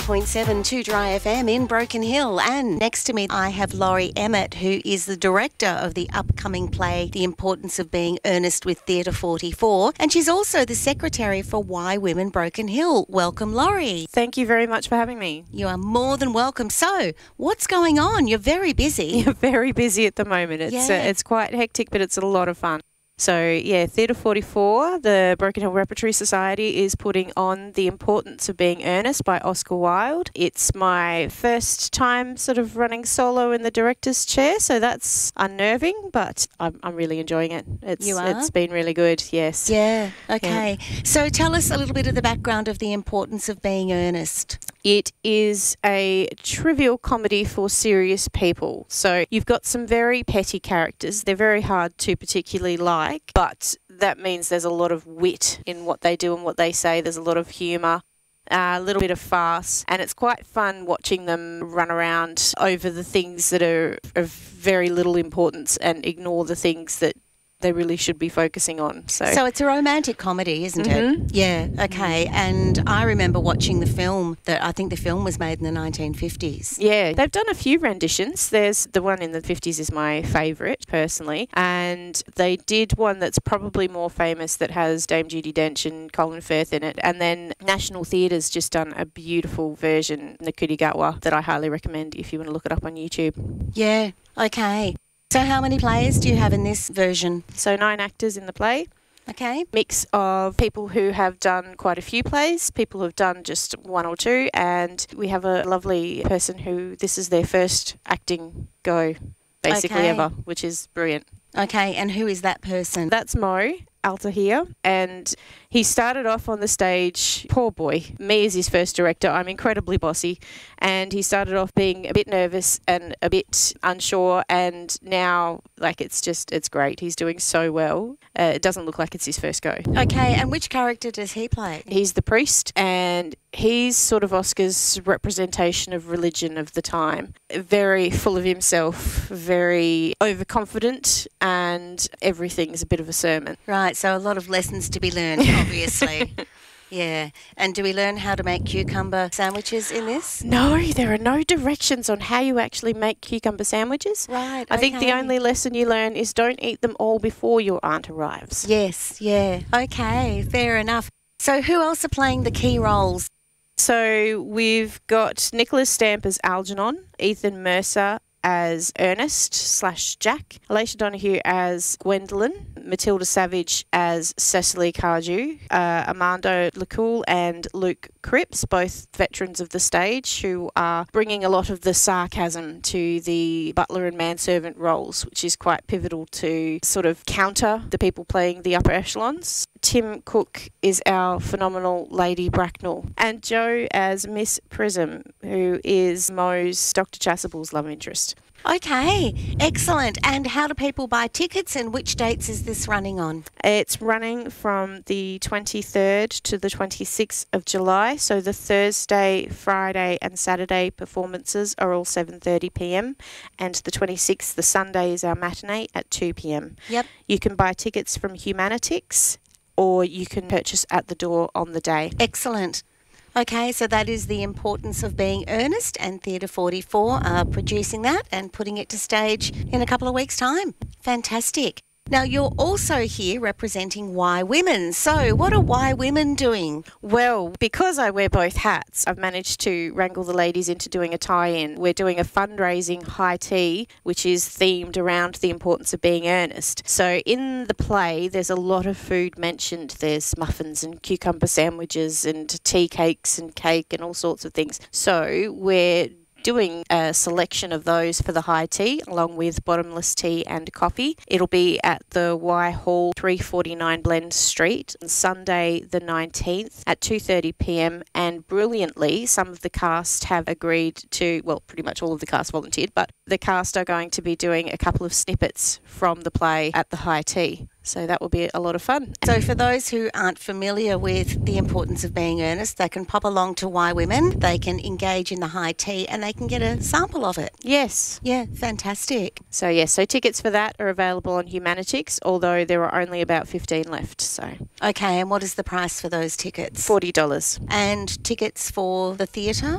101.7 2 Dry FM in Broken Hill. And next to me, I have Laurie Emmett, who is the director of the upcoming play, The Importance of Being Earnest with Theatre 44. And she's also the secretary for Why Women Broken Hill. Welcome, Laurie. Thank you very much for having me. You are more than welcome. So, what's going on? You're very busy. You're very busy at the moment. It's quite hectic, but it's a lot of fun. So, yeah, Theatre 44, the Broken Hill Repertory Society, is putting on The Importance of Being Earnest by Oscar Wilde. It's my first time sort of running solo in the director's chair, so that's unnerving, but I'm really enjoying it. It's been really good, yes. Yeah, okay. Yeah. So tell us a little bit of the background of The Importance of Being Earnest. It is a trivial comedy for serious people. So you've got some very petty characters. They're very hard to particularly like, but that means there's a lot of wit in what they do and what they say. There's a lot of humour, a little bit of farce, and it's quite fun watching them run around over the things that are of very little importance and ignore the things that they really should be focusing on. So it's a romantic comedy, isn't it? Yeah, okay. And I remember watching the film, I think the film was made in the 1950s. Yeah, they've done a few renditions. There's the one in the 50s is my favourite, personally. And they did one that's probably more famous that has Dame Judi Dench and Colin Firth in it. And then National Theatre's just done a beautiful version, Nakudi Gatwa, that I highly recommend if you want to look it up on YouTube. Yeah, okay. So how many players do you have in this version? So 9 actors in the play. Okay. Mix of people who have done quite a few plays, people who have done just 1 or 2, and we have a lovely person who this is their first acting go, basically ever, which is brilliant. Okay, and who is that person? That's Mo Altahir, and he started off on the stage, poor boy, me as his first director, I'm incredibly bossy, and he started off being a bit nervous and a bit unsure, and now, it's great. He's doing so well. It doesn't look like it's his first go. Okay, and which character does he play? He's the priest, and he's sort of Oscar's representation of religion of the time. Very full of himself, very overconfident, and everything's a bit of a sermon. Right, so a lot of lessons to be learned, obviously. Yeah. And do we learn how to make cucumber sandwiches in this? No, there are no directions on how you actually make cucumber sandwiches. Right, I think the only lesson you learn is don't eat them all before your aunt arrives. Yes, yeah. Okay, fair enough. So who else are playing the key roles? So we've got Nicholas Stamp as Algernon, Ethan Mercer as Ernest/Jack, Alicia Donahue as Gwendolyn, Matilda Savage as Cecily Cardew, Armando Lacoule and Luke Cripps, both veterans of the stage who are bringing a lot of the sarcasm to the butler and manservant roles, which is quite pivotal to sort of counter the people playing the upper echelons. Tim Cook is our phenomenal Lady Bracknell, and Jo as Miss Prism, who is Mo's Dr. Chasuble's love interest. Okay, excellent. And how do people buy tickets, and which dates is this running on? It's running from the 23rd to the 26th of July. So the Thursday, Friday and Saturday performances are all 7:30pm, and the 26th, the Sunday, is our matinee at 2pm. Yep. You can buy tickets from Humanitix, or you can purchase at the door on the day. Excellent. Okay, so that is The Importance of Being Earnest, and Theatre 44 are producing that and putting it to stage in a couple of weeks' time. Fantastic. Now, you're also here representing Why Women. So what are Why Women doing? Well, because I wear both hats, I've managed to wrangle the ladies into doing a tie-in. We're doing a fundraising high tea, which is themed around the importance of being earnest. So in the play, there's a lot of food mentioned. There's muffins and cucumber sandwiches and tea cakes and cake and all sorts of things. So we're doing a selection of those for the high tea, along with bottomless tea and coffee. It'll be at the Y Hall, 349 Blend Street, on Sunday the 19th at 2:30pm, and brilliantly, some of the cast have agreed to, well, pretty much all of the cast volunteered, but the cast are going to be doing a couple of snippets from the play at the high tea. So that will be a lot of fun. So for those who aren't familiar with The Importance of Being Earnest, they can pop along to Why Women, they can engage in the high tea, and they can get a sample of it. Yes. Yeah, fantastic. So yes, so tickets for that are available on Humanitix, although there are only about 15 left. So okay, and what is the price for those tickets? $40. And tickets for the theatre?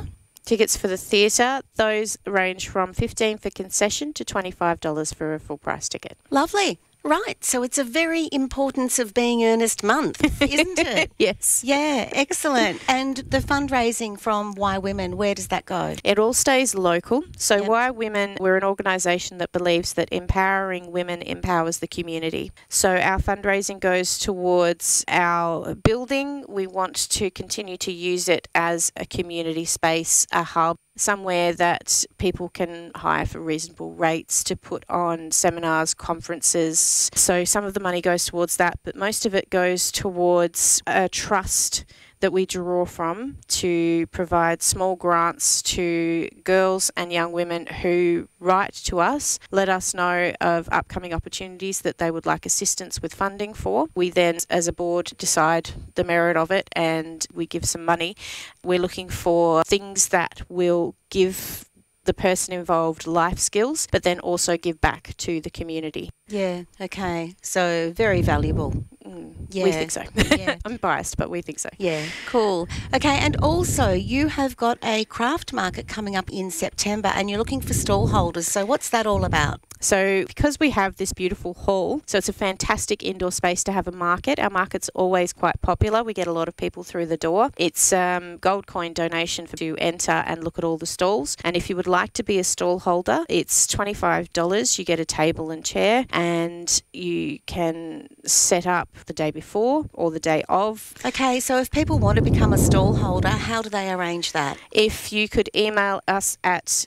Tickets for the theatre, those range from $15 for concession to $25 for a full price ticket. Lovely. Right, so it's a very importance of being earnest month, isn't it? Yes. Yeah, excellent. And the fundraising from Why Women, where does that go? It all stays local. So Yep. Why Women, we're an organisation that believes that empowering women empowers the community. So our fundraising goes towards our building. We want to continue to use it as a community space, a hub, somewhere that people can hire for reasonable rates to put on seminars, conferences. So some of the money goes towards that, but most of it goes towards a trust that we draw from to provide small grants to girls and young women who write to us, let us know of upcoming opportunities that they would like assistance with funding for. We then, as a board, decide the merit of it and we give some money. We're looking for things that will give the person involved life skills, but then also give back to the community. Yeah, okay. So very valuable. Yeah. We think so. Yeah. I'm biased, but we think so. Yeah, cool. Okay, and also you have got a craft market coming up in September and you're looking for stall holders. So what's that all about? So because we have this beautiful hall, so it's a fantastic indoor space to have a market. Our market's always quite popular. We get a lot of people through the door. It's gold coin donation to enter and look at all the stalls. And if you would like to be a stall holder, it's $25. You get a table and chair and you can set up the day before or the day of. Okay, so if people want to become a stall holder, how do they arrange that? If you could email us at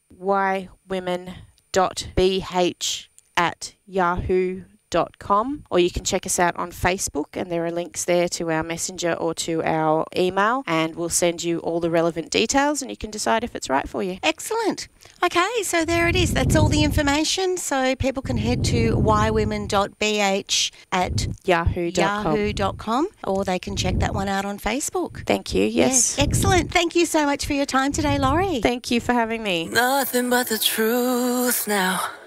whywomen.bh@yahoo.com, or you can check us out on Facebook and there are links there to our messenger or to our email and we'll send you all the relevant details and you can decide if it's right for you. Excellent. Okay, so there it is. That's all the information. So people can head to whywomen.bh@yahoo.com or they can check that one out on Facebook. Thank you. Yes. Yeah, excellent. Thank you so much for your time today, Laurie. Thank you for having me. Nothing but the truth now.